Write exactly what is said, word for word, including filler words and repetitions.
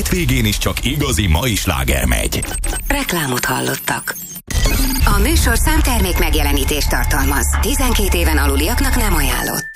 hétvégén is csak igazi mai sláger megy. Reklámot hallottak. A műsor számtermék megjelenítést tartalmaz. tizenkét éven aluliaknak nem ajánlott.